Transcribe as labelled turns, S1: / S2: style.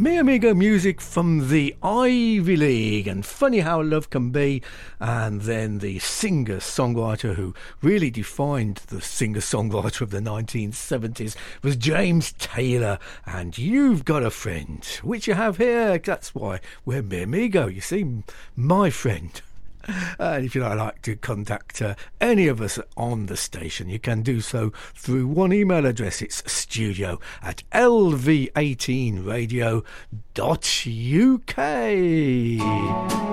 S1: Me Amigo music from the Ivy League, and funny how love can be. And then the singer-songwriter who really defined the singer-songwriter of the 1970s was James Taylor, and You've Got a Friend, which you have here. That's why we're Me Amigo, you see, my friend. And if you'd like to contact any of us on the station, you can do so through one email address. It's studio@lv18radio.uk.